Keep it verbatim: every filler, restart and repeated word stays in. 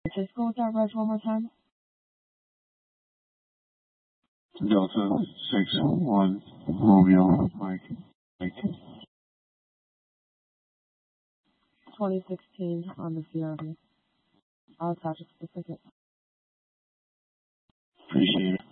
Just go with that reg one more time. Delta six one Romeo Mike. Mike. twenty sixteen on the C R V. I'll attach a certificate. Appreciate it.